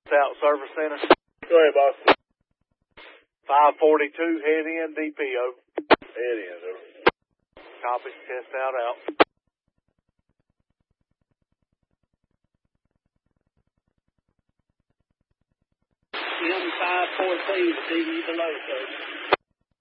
Out Service Center. Go ahead, boss. 542, head in, DPO. Head in, over. Copy, test out. M542, CV below, sir.